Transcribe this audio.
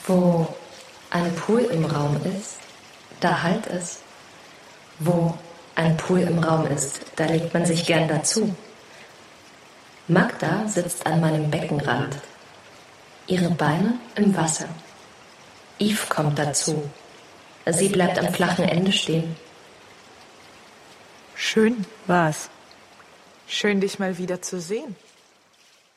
Wo ein Pool im Raum ist, da hallt es. Wo ein Pool im Raum ist, da legt man sich gern dazu. Magda sitzt an meinem Beckenrand, ihre Beine im Wasser. Yves kommt dazu. Sie bleibt am flachen Ende stehen. Schön war's. Schön, dich mal wieder zu sehen.